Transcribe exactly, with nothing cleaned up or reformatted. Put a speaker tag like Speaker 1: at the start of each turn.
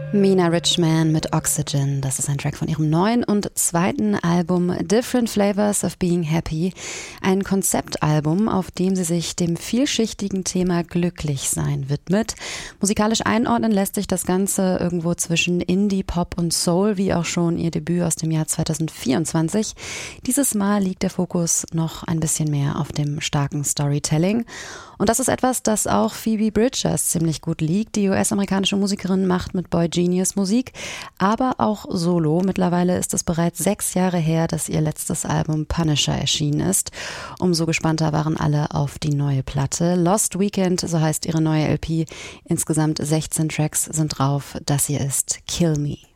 Speaker 1: Mina Richman mit Oxygen, das ist ein Track von ihrem neuen und zweiten Album Different Flavors of Being Happy, ein Konzeptalbum, auf dem sie sich dem vielschichtigen Thema Glücklichsein widmet. Musikalisch einordnen lässt sich das Ganze irgendwo zwischen Indie, Pop und Soul, wie auch schon ihr Debüt aus dem Jahr zweitausendvierundzwanzig. Dieses Mal liegt der Fokus noch ein bisschen mehr auf dem starken Storytelling. Und das ist etwas, das auch Phoebe Bridgers ziemlich gut liegt. Die U S-amerikanische Musikerin macht mit Boy Genius Musik, aber auch solo. Mittlerweile ist es bereits sechs Jahre her, dass ihr letztes Album Punisher erschienen ist. Umso gespannter waren alle auf die neue Platte. Lost Weekend, so heißt ihre neue L P. Insgesamt sechzehn Tracks sind drauf. Das hier ist Kill Me.